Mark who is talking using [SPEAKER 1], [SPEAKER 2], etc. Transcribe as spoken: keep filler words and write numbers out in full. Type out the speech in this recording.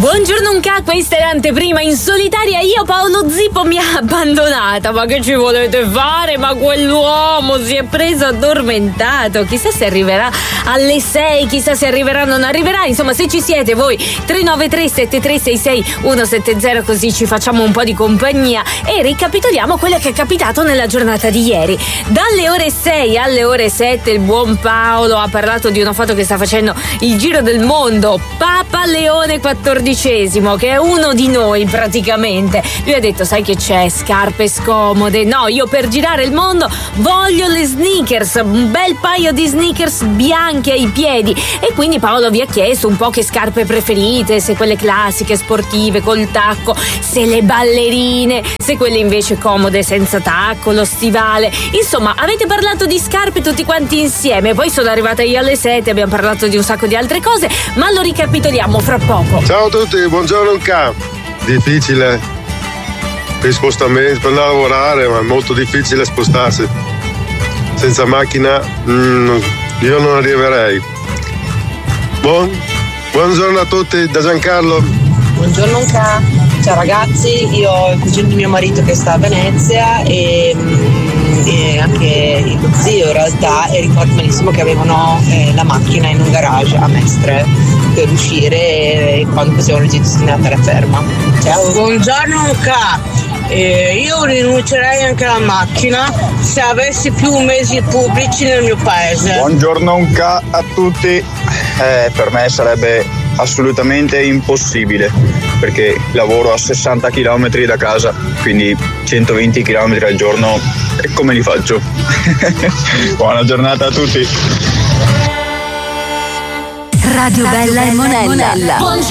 [SPEAKER 1] Buongiorno un ca, questa è l'anteprima in solitaria. Io Paolo Zippo mi ha abbandonata. Ma che ci volete fare? Ma quell'uomo si è preso addormentato. Chissà se arriverà alle sei, chissà se arriverà o non arriverà. Insomma, se ci siete voi, tre nove tre sette tre sei sei uno sette zero, così ci facciamo un po' di compagnia e ricapitoliamo quello che è capitato nella giornata di ieri. Dalle ore sei alle ore sette il buon Paolo ha parlato di una foto che sta facendo il giro del mondo, Papa Leone quattordicesimo, che è uno di noi praticamente. Lui ha detto: sai che c'è, scarpe scomode, no, io per girare il mondo voglio le sneakers, un bel paio di sneakers bianche ai piedi. E quindi Paolo vi ha chiesto un po' che scarpe preferite, se quelle classiche sportive col tacco, se le ballerine, se quelle invece comode senza tacco, lo stivale. Insomma, avete parlato di scarpe tutti quanti insieme. Poi sono arrivata io alle sette, abbiamo parlato di un sacco di altre cose, ma lo ricapitoliamo fra poco.
[SPEAKER 2] Ciao a tutti, buongiorno K. Difficile per i spostamenti, per andare a lavorare, ma è molto difficile spostarsi. Senza macchina mm, io non arriverei. Buon, buongiorno a tutti da Giancarlo.
[SPEAKER 3] Buongiorno K. Ciao ragazzi, io ho il cugino di mio marito che sta a Venezia e, e anche lo zio in realtà, e ricordo benissimo che avevano eh, la macchina in un garage a Mestre per uscire e quando facevano il giro di andare a ferma. Ciao.
[SPEAKER 4] Buongiorno K. Eh, io rinuncerei anche alla macchina se avessi più mezzi pubblici nel mio paese.
[SPEAKER 5] Buongiorno K a tutti. Eh, per me sarebbe assolutamente impossibile perché lavoro a sessanta chilometri da casa, quindi centoventi chilometri al giorno, e come li faccio? Buona giornata a tutti.
[SPEAKER 6] Radio Bella e Monella.